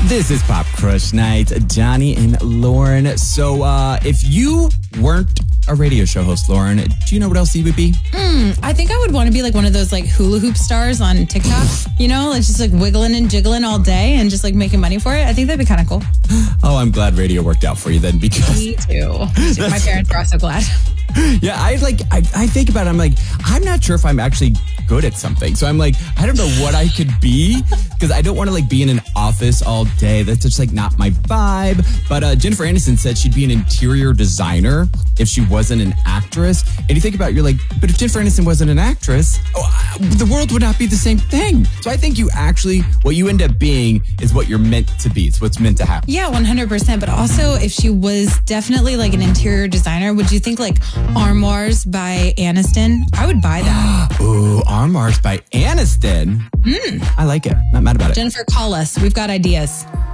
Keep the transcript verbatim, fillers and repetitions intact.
This is Pop Crush Night, Johnny and Lauren. So uh, if you weren't a radio show host, Lauren, do you know what else you would be? Mm, I think I would want to be like one of those like hula hoop stars on TikTok, you know, like just like wiggling and jiggling all day and just like making money for it. I think that'd be kind of cool. Oh, I'm glad radio worked out for you then, because... Me too. Me too. My parents were also glad. Yeah, I like, I, I think about it, I'm like, I'm not sure if I'm actually good at something. So I'm like, I don't know what I could be, because I don't want to like be in an office all day. That's just like not my vibe. But uh, Jennifer Aniston said she'd be an interior designer if she wasn't an actress. And you think about it, you're like, but if Jennifer Aniston wasn't an actress, oh, the world would not be the same thing. So I think you actually, what you end up being is what you're meant to be. It's what's meant to happen. Yeah, one hundred percent. But also, if she was definitely like an interior designer, would you think like Armoires by Aniston? I would buy that. Ooh, Armoires by Aniston. Mm. I like it. Not mad about it. Jennifer, call us. We've got ideas.